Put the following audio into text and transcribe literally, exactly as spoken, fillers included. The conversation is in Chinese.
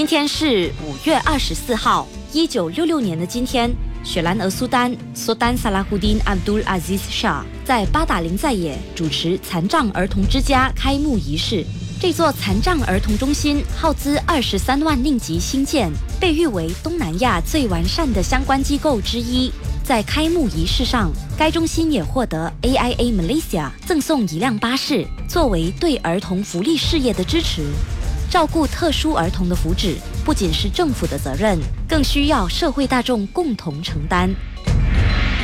今天是五月二十四号，一九六六年的今天，雪兰莪苏丹 Sultan Salahuddin Abdul Aziz Shah 在巴达林在野主持残障儿童之家开幕仪式。这座残障儿童中心耗资二十三万令吉兴建，被誉为东南亚最完善的相关机构之一。在开幕仪式上，该中心也获得 A I A Malaysia 赠送一辆巴士，作为对儿童福利事业的支持。照顾特殊儿童的福祉，不仅是政府的责任，更需要社会大众共同承担。